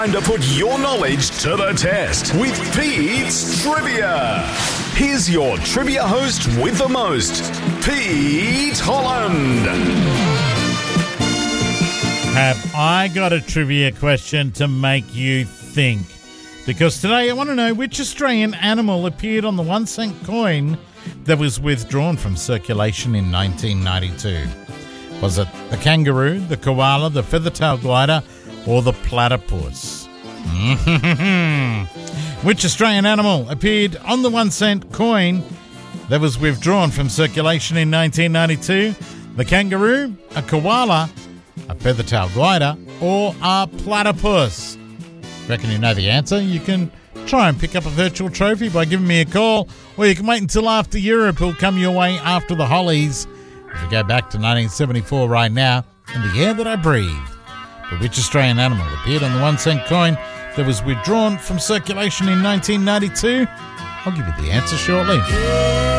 Time to put your knowledge to the test with Pete's Trivia. Here's your trivia host with the most, Pete Holland. Have I got a trivia question to make you think? Because today I want to know which Australian animal appeared on the 1 cent coin that was withdrawn from circulation in 1992. Was it the kangaroo, the koala, the feather-tailed glider, or the platypus? Which Australian animal appeared on the 1 cent coin that was withdrawn from circulation in 1992? The kangaroo, a koala, a feather-tailed glider, or a platypus? Reckon you know the answer? You can try and pick up a virtual trophy by giving me a call, or you can wait until after Europe. It'll come your way after the Hollies. If we go back to 1974 right now, and the air that I breathe. But which Australian animal appeared on the 1 cent coin that was withdrawn from circulation in 1992? I'll give you the answer shortly.